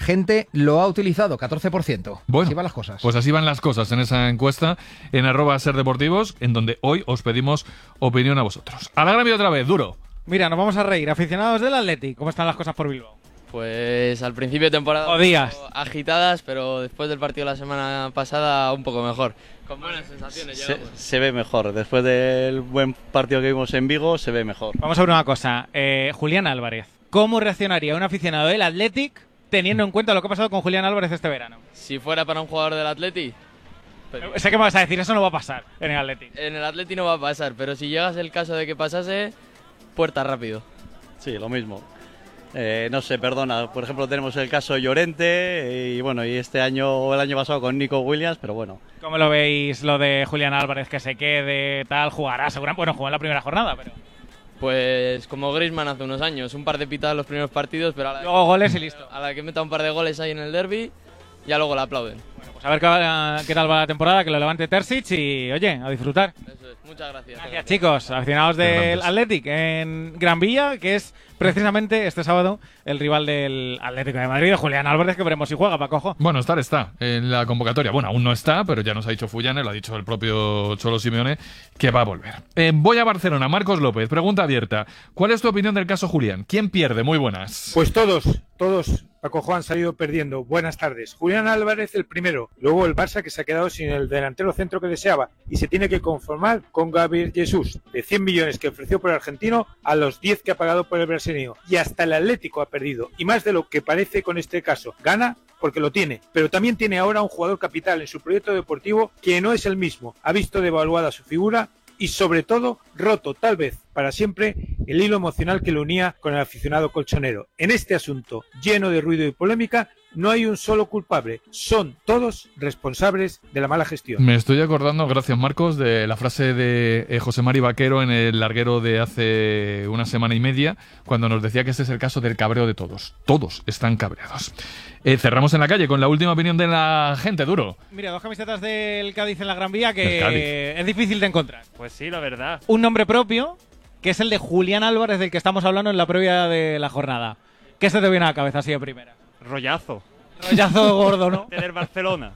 gente lo ha utilizado, 14%. Bueno, así van las cosas. Pues así van las cosas en esa encuesta en @serdeportivos, en donde hoy os pedimos opinión a vosotros. A la Gran Vía otra vez, Duro. Mira, nos vamos a reír. Aficionados del Athletic, ¿cómo están las cosas por Bilbao? Pues al principio de temporada agitadas, pero después del partido de la semana pasada un poco mejor. Con buenas sensaciones se ve mejor, después del buen partido que vimos en Vigo, se ve mejor. Vamos a ver una cosa, Julián Álvarez, ¿cómo reaccionaría un aficionado del Athletic teniendo en cuenta lo que ha pasado con Julián Álvarez este verano? Si fuera para un jugador del Athletic... Sé que me vas a decir, eso no va a pasar en el Athletic. En el Athletic no va a pasar, pero si llegas el caso de que pasase, puerta rápido. Sí, lo mismo. No sé, perdona, por ejemplo tenemos el caso de Llorente y bueno, y este año o el año pasado con Nico Williams, pero bueno. ¿Cómo lo veis lo de Julián Álvarez, que se quede, tal, jugará seguramente? Bueno, jugó en la primera jornada, pero... Pues como Griezmann hace unos años, un par de pitadas en los primeros partidos, pero luego goles y listo. A la que meta un par de goles ahí en el derbi, ya luego la aplauden. Bueno, pues a ver qué tal va la temporada, que lo levante Terzic y, oye, a disfrutar. Eso es. Muchas gracias. Gracias, chicos, aficionados del Athletic en Gran Vía, que es precisamente este sábado el rival del Atlético de Madrid, de Julián Álvarez, que veremos si juega, Pacojo. Bueno, está en la convocatoria. Bueno, aún no está, pero ya nos ha dicho Fullane, lo ha dicho el propio Cholo Simeone, que va a volver. Voy a Barcelona. Marcos López, pregunta abierta. ¿Cuál es tu opinión del caso Julián? ¿Quién pierde? Muy buenas. Pues todos, Pacojo, han salido perdiendo. Buenas tardes. Julián Álvarez el primero, luego el Barça, que se ha quedado sin el delantero centro que deseaba y se tiene que conformar con Gabriel Jesús, de 100 millones que ofreció por el argentino a los 10 que ha pagado por el brasileño. Y hasta el Atlético ha perdido, y más de lo que parece con este caso. Gana porque lo tiene, pero también tiene ahora un jugador capital en su proyecto deportivo que no es el mismo. Ha visto devaluada su figura y sobre todo roto, tal vez para siempre, el hilo emocional que lo unía con el aficionado colchonero. En este asunto lleno de ruido y polémica no hay un solo culpable, son todos responsables de la mala gestión. Me estoy acordando, gracias Marcos, de la frase de José Mari Vaquero en el larguero de hace una semana y media, cuando nos decía que este es el caso del cabreo de todos. Todos están cabreados. Cerramos en la calle con la última opinión de la gente, Duro. Mira, 2 camisetas del Cádiz en la Gran Vía que es difícil de encontrar. Pues sí, la verdad. Un nombre propio, que es el de Julián Álvarez, del que estamos hablando en la previa de la jornada. ¿Qué se te viene a la cabeza así de primera? Rollazo gordo, ¿no? Del Barcelona.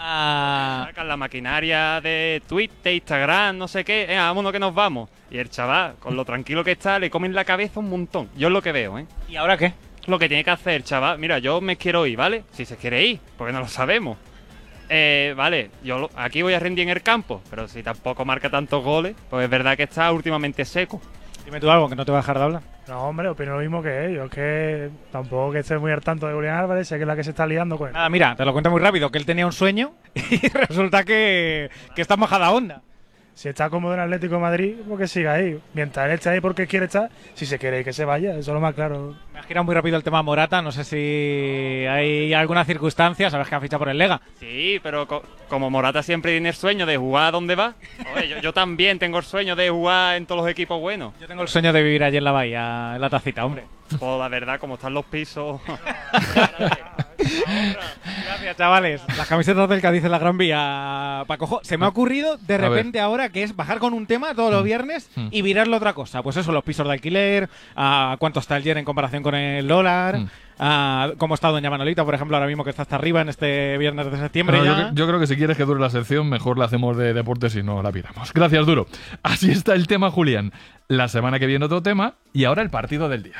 Sacan la maquinaria de Twitter, Instagram, no sé qué. Vámonos que nos vamos. Y el chaval, con lo tranquilo que está, le comen la cabeza un montón. Yo es lo que veo, ¿eh? ¿Y ahora qué? Lo que tiene que hacer, chaval. Mira, yo me quiero ir, ¿vale? Si se quiere ir, porque no lo sabemos. Vale, yo aquí voy a rendir en el campo, pero si tampoco marca tantos goles, pues es verdad que está últimamente seco. Dime tú algo, que no te voy a dejar de hablar. No, hombre, opino lo mismo que ellos. Es que tampoco que esté muy al tanto de Julián Álvarez, sé que es la que se está liando con él. Nada, mira, te lo cuento muy rápido, que él tenía un sueño y resulta que está en bajada onda. Si está cómodo en Atlético de Madrid, pues que siga ahí. Mientras él esté ahí porque quiere estar, si se quiere ir que se vaya, eso es lo más claro. Me ha girado muy rápido el tema Morata, no sé si hay alguna circunstancia, sabes que ha fichado por el Lega. Sí, pero como Morata siempre tiene el sueño de jugar a donde va, oye, yo también tengo el sueño de jugar en todos los equipos buenos. Yo tengo el sueño de vivir allí en la bahía, en la Tacita, hombre. Pues la verdad, como están los pisos... Gracias, chavales. Las camisetas del Cádiz en la Gran Vía, Pacojo. Se me ha ocurrido de repente ahora que es bajar con un tema todos los viernes y virarlo a otra cosa. Pues eso, los pisos de alquiler, cuánto está el yen en comparación con el dólar, cómo está Doña Manolita, por ejemplo, ahora mismo que está hasta arriba en este viernes de septiembre. No, yo creo que si quieres que dure la sección, mejor la hacemos de deportes y no la viramos. Gracias, Duro. Así está el tema, Julián. La semana que viene otro tema y ahora el partido del día.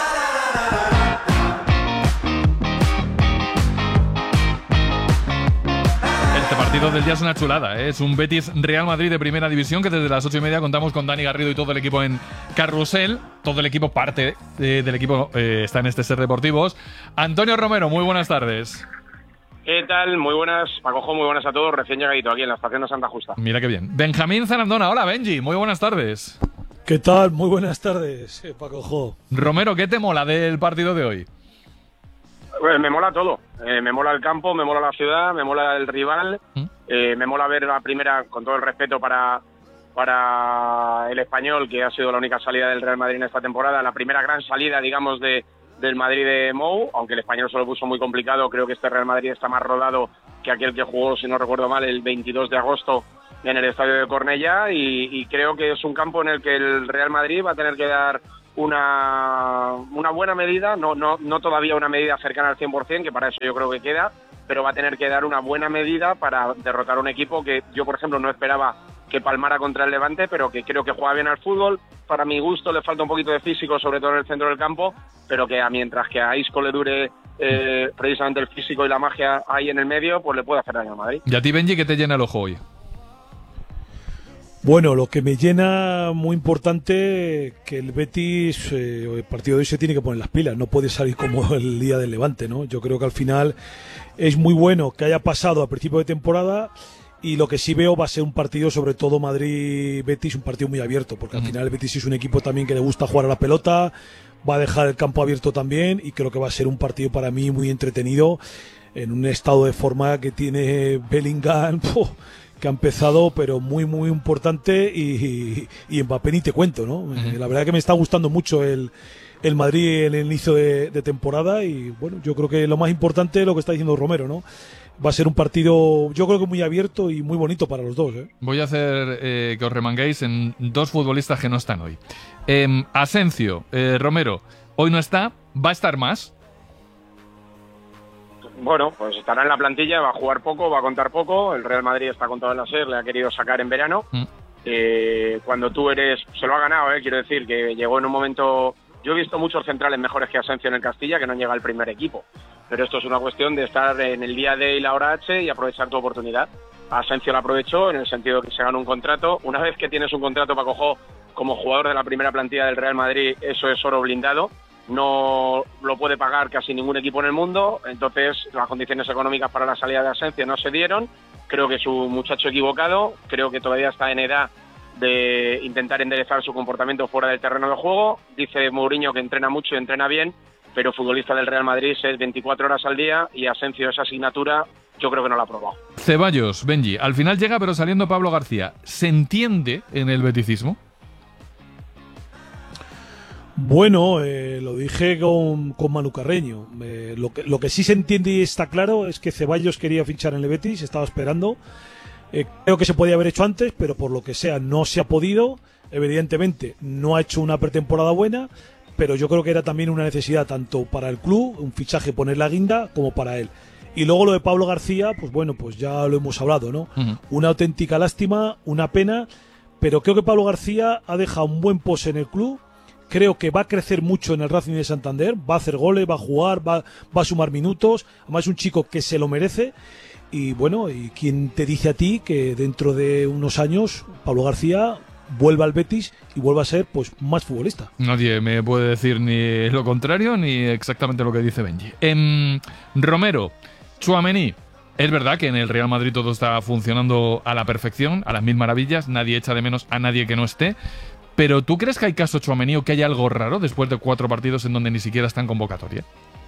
Este partido del día es una chulada, ¿eh? Es un Betis Real Madrid de primera división que desde las 8:30 contamos con Dani Garrido y todo el equipo en Carrusel. Todo el equipo, parte del equipo, está en este Ser Deportivos. Antonio Romero, muy buenas tardes. ¿Qué tal? Muy buenas, Pacojo, muy buenas a todos. Recién llegadito aquí en la estación de Santa Justa. Mira qué bien. Benjamín Zarandona, hola Benji, muy buenas tardes. ¿Qué tal? Muy buenas tardes, Pacojo. Romero, ¿qué te mola del partido de hoy? Pues me mola todo. Me mola el campo, me mola la ciudad, me mola el rival. Me mola ver la primera, con todo el respeto para el Español, que ha sido la única salida del Real Madrid en esta temporada, la primera gran salida, digamos, del Madrid de Mou, aunque el Español se lo puso muy complicado. Creo que este Real Madrid está más rodado que aquel que jugó, si no recuerdo mal, el 22 de agosto en el estadio de Cornellá, y creo que es un campo en el que el Real Madrid va a tener que dar una buena medida, no todavía una medida cercana al 100%, que para eso yo creo que queda, pero va a tener que dar una buena medida para derrotar a un equipo que yo, por ejemplo, no esperaba que palmara contra el Levante, pero que creo que juega bien al fútbol. Para mi gusto le falta un poquito de físico, sobre todo en el centro del campo, pero que mientras que a Isco le dure precisamente el físico y la magia ahí en el medio, pues le puede hacer daño a Madrid. ¿Y a ti, Benji, qué te llena el ojo hoy? Bueno, lo que me llena muy importante que el Betis, el partido de hoy se tiene que poner las pilas, no puede salir como el día del Levante, ¿no? Yo creo que al final es muy bueno que haya pasado a principio de temporada, y lo que sí veo va a ser un partido, sobre todo Madrid-Betis, un partido muy abierto, porque al final el Betis es un equipo también que le gusta jugar a la pelota, va a dejar el campo abierto también, y creo que va a ser un partido para mí muy entretenido, en un estado de forma que tiene Bellingham, que ha empezado, pero muy, muy importante, y Mbappé ni te cuento, ¿no? La verdad que me está gustando mucho el Madrid en el inicio de temporada, y bueno, yo creo que lo más importante es lo que está diciendo Romero, ¿no? Va a ser un partido, yo creo que muy abierto y muy bonito para los dos, ¿eh? Voy a hacer que os remanguéis en dos futbolistas que no están hoy. Asensio, Romero, hoy no está, ¿va a estar más? Bueno, pues estará en la plantilla, va a jugar poco, va a contar poco. El Real Madrid está contado en la SER, le ha querido sacar en verano. Cuando tú eres, se lo ha ganado, quiero decir, que llegó en un momento. Yo he visto muchos centrales mejores que Asensio en el Castilla, que no llega al primer equipo. Pero esto es una cuestión de estar en el día D y la hora H y aprovechar tu oportunidad. Asensio la aprovechó en el sentido de que se ganó un contrato. Una vez que tienes un contrato, Paco, como jugador de la primera plantilla del Real Madrid, eso es oro blindado. No lo puede pagar casi ningún equipo en el mundo, entonces las condiciones económicas para la salida de Asensio no se dieron. Creo que es un muchacho equivocado, creo que todavía está en edad de intentar enderezar su comportamiento fuera del terreno de juego. Dice Mourinho que entrena mucho y entrena bien, pero futbolista del Real Madrid es 24 horas al día, y Asensio esa asignatura yo creo que no la ha probado. Ceballos, Benji, al final llega pero saliendo Pablo García. ¿Se entiende en el beticismo? Bueno, lo dije con Manu Carreño. Lo que sí se entiende y está claro es que Ceballos quería fichar en el Betis, estaba esperando. Creo que se podía haber hecho antes, pero por lo que sea no se ha podido. Evidentemente no ha hecho una pretemporada buena, pero yo creo que era también una necesidad tanto para el club, un fichaje, poner la guinda, como para él. Y luego lo de Pablo García, pues bueno, pues ya lo hemos hablado, ¿no? Una auténtica lástima, una pena, pero creo que Pablo García ha dejado un buen pose en el club. Creo que va a crecer mucho en el Racing de Santander, va a hacer goles, va a jugar, va a sumar minutos. Además es un chico que se lo merece. Y bueno, ¿y quién te dice a ti que dentro de unos años Pablo García vuelva al Betis y vuelva a ser pues más futbolista? Nadie me puede decir ni lo contrario ni exactamente lo que dice Benji. Romero, Tchouaméni. Es verdad que en el Real Madrid todo está funcionando a la perfección, a las mil maravillas. Nadie echa de menos a nadie que no esté. Pero ¿tú crees que hay caso Tchouaméni o que hay algo raro después de 4 partidos en donde ni siquiera está en convocatoria?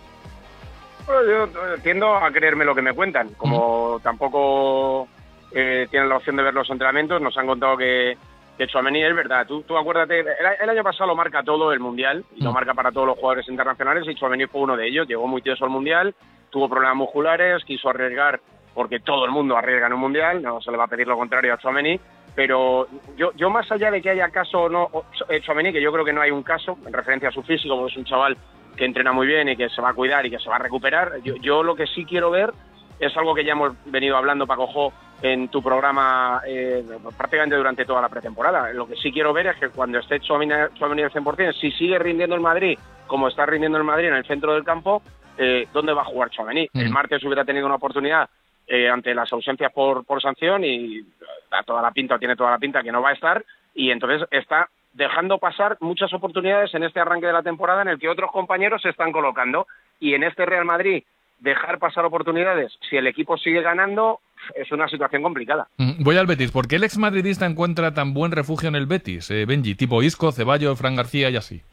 Yo tiendo a creerme lo que me cuentan. Como tampoco tienen la opción de ver los entrenamientos, nos han contado que Tchouaméni es verdad. Tú acuérdate, el año pasado lo marca todo el Mundial, y lo marca para todos los jugadores internacionales, y Tchouaméni fue uno de ellos. Llegó muy tieso al Mundial, tuvo problemas musculares, quiso arriesgar, porque todo el mundo arriesga en un Mundial, no se le va a pedir lo contrario a Tchouaméni. Pero yo más allá de que haya caso o no Tchouaméni, que yo creo que no hay un caso en referencia a su físico, porque es un chaval que entrena muy bien y que se va a cuidar y que se va a recuperar. Yo lo que sí quiero ver es algo que ya hemos venido hablando, Paco, en tu programa prácticamente durante toda la pretemporada. Lo que sí quiero ver es que cuando esté Tchouaméni al 100%, si sigue rindiendo el Madrid como está rindiendo el Madrid en el centro del campo, ¿dónde va a jugar Tchouaméni? El martes hubiera tenido una oportunidad ante las ausencias por sanción, y tiene toda la pinta que no va a estar, y entonces está dejando pasar muchas oportunidades en este arranque de la temporada en el que otros compañeros se están colocando, y en este Real Madrid dejar pasar oportunidades si el equipo sigue ganando es una situación complicada. Voy al Betis. ¿Por qué el exmadridista encuentra tan buen refugio en el Betis, Benji? Tipo Isco, Ceballos, Fran García y así.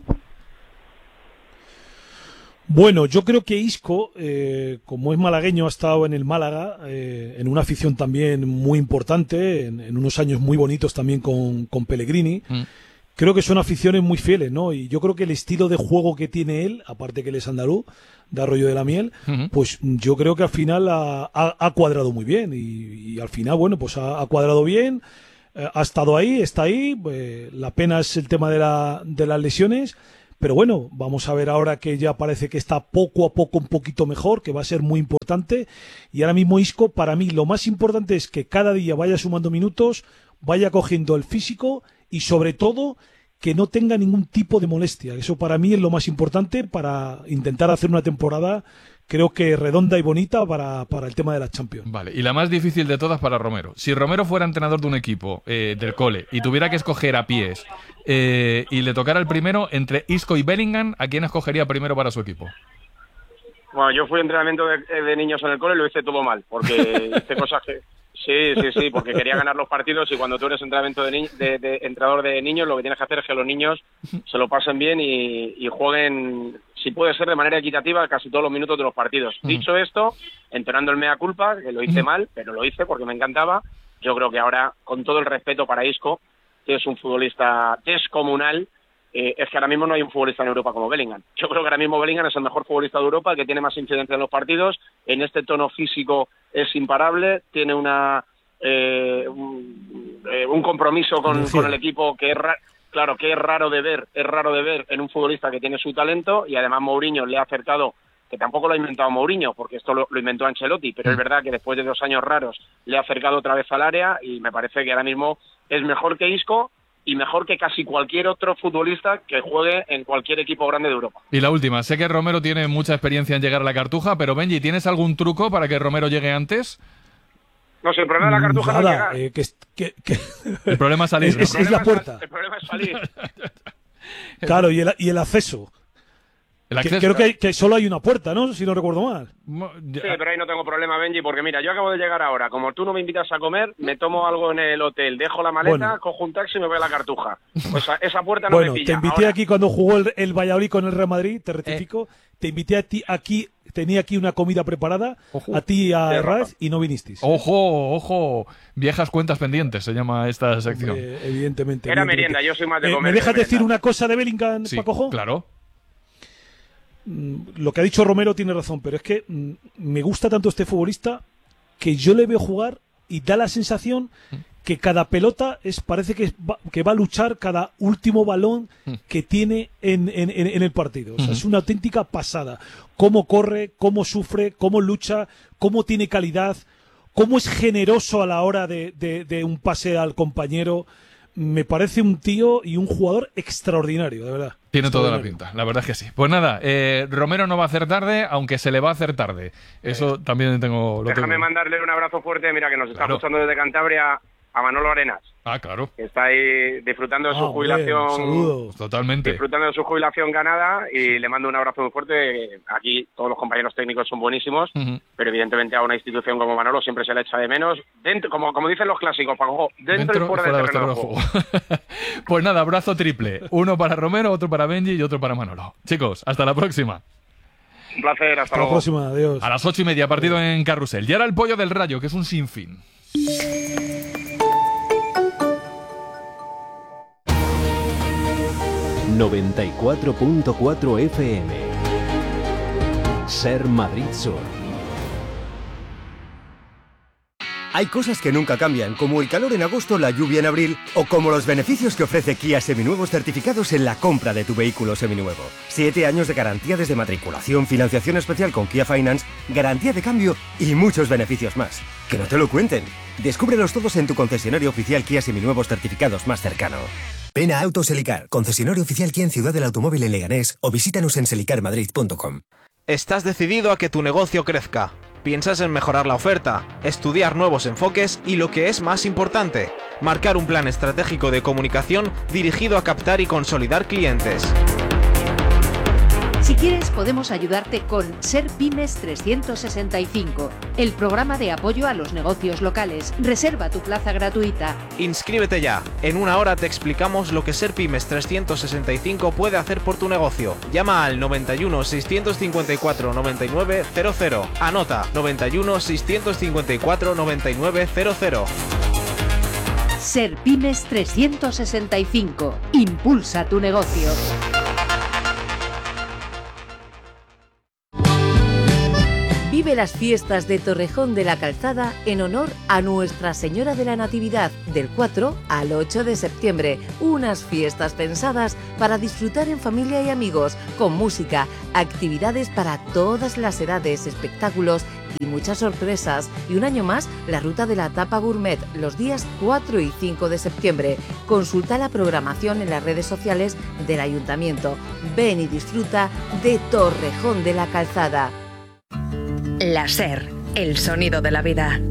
Bueno, yo creo que Isco, como es malagueño, ha estado en el Málaga, en una afición también muy importante, en unos años muy bonitos también con Pellegrini. Creo que son aficiones muy fieles, ¿no? Y yo creo que el estilo de juego que tiene él, aparte que él es andaluz, de Arroyo de la Miel, pues yo creo que al final ha cuadrado muy bien. Y al final, bueno, pues ha cuadrado bien, ha estado ahí, está ahí. La pena es el tema de las lesiones. pero bueno, vamos a ver ahora que ya parece que está poco a poco un poquito mejor, que va a ser muy importante. Y ahora mismo Isco, para mí lo más importante es que cada día vaya sumando minutos, vaya cogiendo el físico y sobre todo que no tenga ningún tipo de molestia. Eso para mí es lo más importante para intentar hacer una temporada, creo que redonda y bonita para el tema de la Champions. Vale, y la más difícil de todas para Romero. Si Romero fuera entrenador de un equipo del cole y tuviera que escoger a pies y le tocara el primero entre Isco y Bellingham, ¿a quién escogería primero para su equipo? Bueno, yo fui entrenamiento de niños en el cole y lo hice todo mal, porque hice cosas que... Sí, porque quería ganar los partidos y cuando tú eres entrenamiento de entrenador de niños, lo que tienes que hacer es que los niños se lo pasen bien y jueguen, si puede ser, de manera equitativa casi todos los minutos de los partidos. Dicho esto, entonando el mea culpa, que lo hice mal, pero lo hice porque me encantaba, yo creo que ahora, con todo el respeto para Isco, que es un futbolista descomunal, es que ahora mismo no hay un futbolista en Europa como Bellingham. Yo creo que ahora mismo Bellingham es el mejor futbolista de Europa, el que tiene más incidencia en los partidos, en este tono físico es imparable, tiene un compromiso con el equipo que es que es raro de ver en un futbolista que tiene su talento, y además Mourinho le ha acercado, que tampoco lo ha inventado Mourinho, porque esto lo inventó Ancelotti, pero es verdad que después de 2 años raros le ha acercado otra vez al área y me parece que ahora mismo es mejor que Isco y mejor que casi cualquier otro futbolista que juegue en cualquier equipo grande de Europa. Y la última, sé que Romero tiene mucha experiencia en llegar a la Cartuja, pero Benji, ¿tienes algún truco para que Romero llegue antes? No sé, el problema de la Cartuja no es llegar. El problema es salir, ¿no? Es la puerta. El problema es salir. Claro, y el acceso. Creo que solo hay una puerta, ¿no? Si no recuerdo mal. Sí, pero ahí no tengo problema, Benji, porque mira, yo acabo de llegar ahora. Como tú no me invitas a comer, me tomo algo en el hotel, dejo la maleta, cojo un taxi y me voy a la Cartuja. Pues esa puerta no me pilla. Te invité ahora. aquí cuando jugó el Valladolid con el Real Madrid, te rectifico. Te invité a ti aquí, tenía aquí una comida preparada, a ti y a Raz, y no vinisteis. Ojo, viejas cuentas pendientes se llama esta sección. Evidentemente. Era merienda, yo soy más de comer. ¿Me dejas decir una cosa de Bellingham, sí, Pacojo? Claro. Lo que ha dicho Romero tiene razón, pero es que me gusta tanto este futbolista que yo le veo jugar y da la sensación que cada pelota parece que va a luchar cada último balón que tiene en el partido. O sea, es una auténtica pasada. Cómo corre, cómo sufre, cómo lucha, cómo tiene calidad, cómo es generoso a la hora de un pase al compañero. Me parece un tío y un jugador extraordinario, de verdad. Tiene toda la pinta, la verdad es que sí. Pues nada, Romero no va a hacer tarde, aunque se le va a hacer tarde. Eso también Déjame mandarle un abrazo fuerte, mira, que nos está escuchando desde Cantabria, a Manolo Arenas. Ah, claro. Que está ahí disfrutando de su jubilación. Saludos. Totalmente. Disfrutando de su jubilación ganada y le mando un abrazo muy fuerte. Aquí todos los compañeros técnicos son buenísimos, pero evidentemente a una institución como Manolo siempre se le echa de menos. Dentro, como dicen los clásicos, Paco, dentro y fuera del terreno de juego. Pues nada, abrazo triple. Uno para Romero, otro para Benji y otro para Manolo. Chicos, hasta la próxima. Un placer, hasta Hasta luego. la próxima, adiós. A las 8:30, partido en Carrusel. Y ahora el pollo del Rayo, que es un sinfín. ...94.4 FM... Ser Madrid Sur. Hay cosas que nunca cambian, como el calor en agosto, la lluvia en abril, o como los beneficios que ofrece Kia Seminuevos certificados en la compra de tu vehículo seminuevo. 7 años de garantía desde matriculación, financiación especial con Kia Finance, garantía de cambio y muchos beneficios más. ¡Que no te lo cuenten! Descúbrelos todos en tu concesionario oficial Kia Seminuevos certificados más cercano. Ven a Autos Selicar, concesionario oficial Kia en Ciudad del Automóvil en Leganés, o visítanos en selicarmadrid.com. Estás decidido a que tu negocio crezca. Piensas en mejorar la oferta, estudiar nuevos enfoques y, lo que es más importante, marcar un plan estratégico de comunicación dirigido a captar y consolidar clientes. Si quieres, podemos ayudarte con Ser Pymes 365, el programa de apoyo a los negocios locales. Reserva tu plaza gratuita. Inscríbete ya. En una hora te explicamos lo que Ser Pymes 365 puede hacer por tu negocio. Llama al 91 654 99 00. Anota 91 654 99 00. Ser Pymes 365. Impulsa tu negocio. Vive las fiestas de Torrejón de la Calzada en honor a Nuestra Señora de la Natividad, del 4 al 8 de septiembre. Unas fiestas pensadas para disfrutar en familia y amigos, con música, actividades para todas las edades, espectáculos y muchas sorpresas. Y un año más, la ruta de la tapa gourmet los días 4 y 5 de septiembre. Consulta la programación en las redes sociales del Ayuntamiento. Ven y disfruta de Torrejón de la Calzada. La SER, el sonido de la vida.